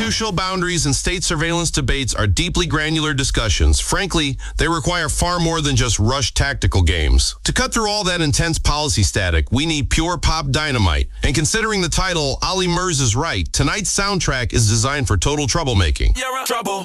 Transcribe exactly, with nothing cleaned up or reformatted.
Constitutional boundaries and state surveillance debates are deeply granular discussions. Frankly, they require far more than just rushed tactical games. To cut through all that intense policy static, we need pure pop dynamite. And considering the title, Ali Murs is right. Tonight's soundtrack is designed for total troublemaking. You're in trouble.